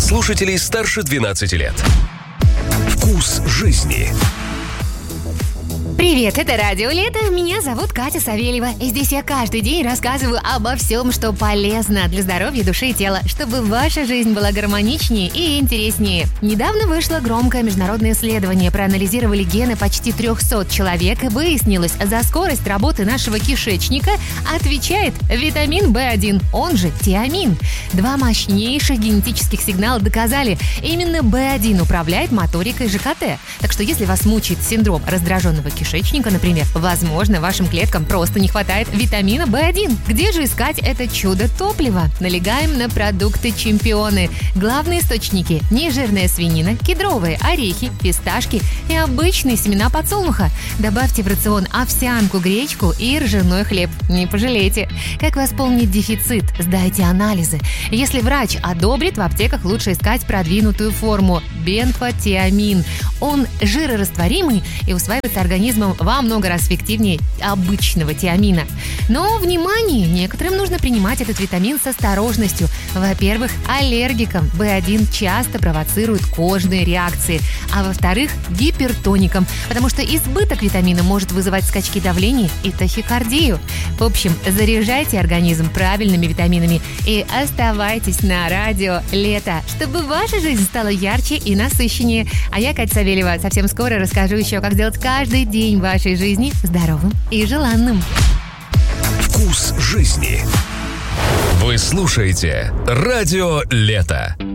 слушателей старше 12 лет. Вкус жизни. Привет, это Радио Лето. Меня зовут Катя Савельева. И здесь я каждый день рассказываю обо всем, что полезно для здоровья души и тела, чтобы ваша жизнь была гармоничнее и интереснее. Недавно вышло громкое международное исследование. Проанализировали гены почти 300 человек. И выяснилось, за скорость работы нашего кишечника отвечает витамин В1, он же тиамин. Два мощнейших генетических сигнала доказали, именно В1 управляет моторикой ЖКТ. Так что если вас мучает синдром раздраженного кишечника, например, возможно, вашим клеткам просто не хватает витамина В1. Где же искать это чудо топлива? Налегаем на продукты-чемпионы. Главные источники – нежирная свинина, кедровые орехи, фисташки и обычные семена подсолнуха. Добавьте в рацион овсянку, гречку и ржаной хлеб. Не пожалеете. Как восполнить дефицит? Сдайте анализы. Если врач одобрит, в аптеках лучше искать продвинутую форму – бенфотиамин. Он жирорастворимый и усваивается организмом во много раз эффективнее обычного тиамина. Но, внимание, некоторым нужно принимать этот витамин с осторожностью. Во-первых, аллергикам В1 часто провоцирует кожные реакции, а во-вторых, гипертоникам, потому что избыток витамина может вызывать скачки давления и тахикардию. В общем, заряжайте организм правильными витаминами и оставайтесь на Радио Лето, чтобы ваша жизнь стала ярче и насыщеннее. А я, Катя Савельева, совсем скоро расскажу еще, как сделать каждый день вашей жизни здоровым и желанным. Вкус жизни. Вы слушаете Радио Лето.